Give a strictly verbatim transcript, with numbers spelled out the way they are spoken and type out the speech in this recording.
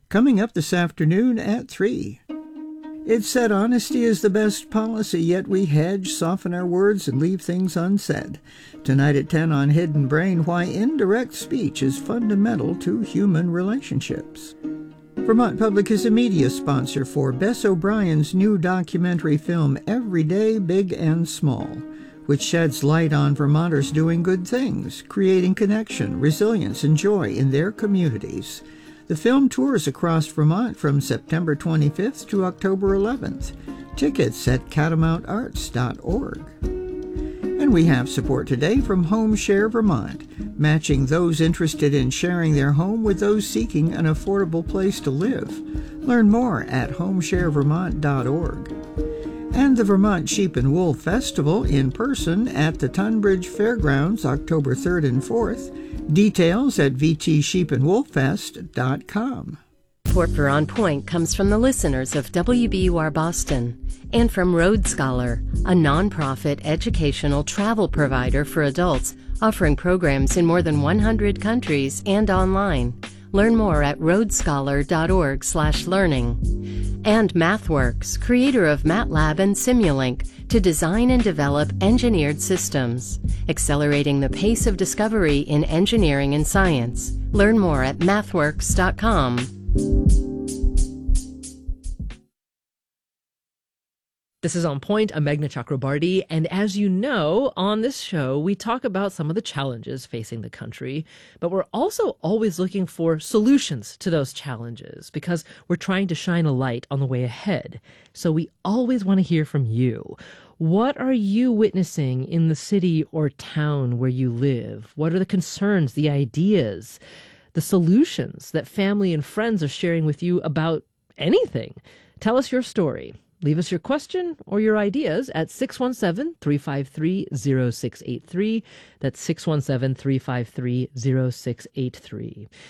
coming up this afternoon at three. It's said honesty is the best policy, yet we hedge, soften our words, and leave things unsaid. Tonight at ten on Hidden Brain, why indirect speech is fundamental to human relationships. Vermont Public is a media sponsor for Bess O'Brien's new documentary film, Every Day, Big and Small, which sheds light on Vermonters doing good things, creating connection, resilience, and joy in their communities. The film tours across Vermont from September twenty-fifth to October eleventh. Tickets at catamount arts dot org. And we have support today from Home Share Vermont, matching those interested in sharing their home with those seeking an affordable place to live. Learn more at home share vermont dot org. And the Vermont Sheep and Wool Festival in person at the Tunbridge Fairgrounds, October third and fourth. Details at v t sheep and wool fest dot com. Support for On Point comes from the listeners of W B U R Boston and from Road Scholar, a nonprofit educational travel provider for adults offering programs in more than one hundred countries and online. Learn more at road scholar dot org slash learning. And MathWorks, creator of MATLAB and Simulink, to design and develop engineered systems, accelerating the pace of discovery in engineering and science. Learn more at mathworks dot com. This is On Point. I'm Meghna Chakrabarty, and as you know, on this show, we talk about some of the challenges facing the country, but we're also always looking for solutions to those challenges because we're trying to shine a light on the way ahead. So we always want to hear from you. What are you witnessing in the city or town where you live? What are the concerns, the ideas, the solutions that family and friends are sharing with you about anything? Tell us your story. Leave us your question or your ideas at six one seven, three five three, zero six eight three. That's six one seven, three five three, zero six eight three.